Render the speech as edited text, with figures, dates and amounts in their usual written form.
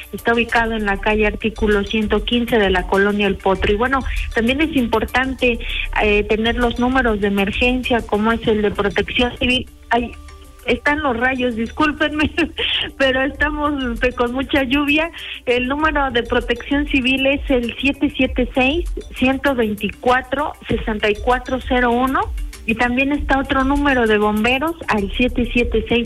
está ubicado en la calle Artículo 115 de la colonia El Potro. Y bueno, también es importante tener los números de emergencia, como es el de Protección Civil. Están los rayos, discúlpenme, pero estamos con mucha lluvia. El número de Protección Civil es el 776-124-6401, y también está otro número de bomberos al